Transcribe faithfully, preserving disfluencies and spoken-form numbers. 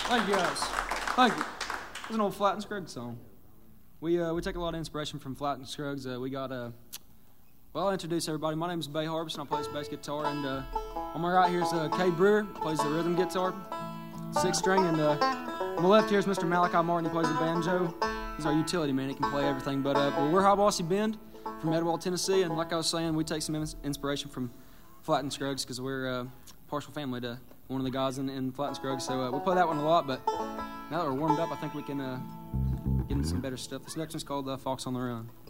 Thank you, guys. Thank you. It's an old Flatt and Scruggs song. We uh, we take a lot of inspiration from Flatt and Scruggs. Uh, we got uh, well, I'll introduce everybody. My name is Bay Harbison. I play the bass guitar, and uh, on my right here is uh, Cade Brewer, plays the rhythm guitar, six string, and uh, on the left here is Mister Malachi Martin, who plays the banjo. He's our utility man. He can play everything. But uh, well, we're Hiawassee Bend from Edwall, Tennessee, and like I was saying, we take some ins- inspiration from Flatt and Scruggs because we're uh, partial family to one of the guys in, in Flatt and Scruggs. So uh, we play that one a lot. But now that we're warmed up, I think we can uh, get into some better stuff. This next one's called uh, Fox on the Run.